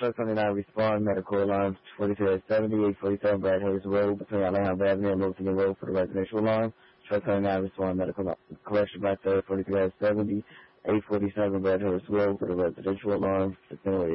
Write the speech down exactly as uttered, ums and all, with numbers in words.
Truck twenty-nine respond, medical alarm forty-two seventy, eight forty-seven Brad Hayes Road between Alhambra Avenue and Milton Road for the residential alarm. Truck twenty-nine respond, medical collection by third forty-three seventy, eight forty-seven Brad Hayes Road for the residential alarm.